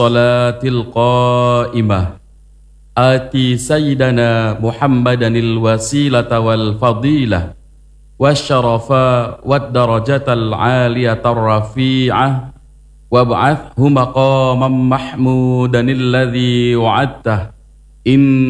الصلاة القائمة آتي سيدنا محمدا الوسيلة والفضيلة والشرف والدرجة العالية الرفيعة وابعثه مقاما محمودا الذي وعدته إن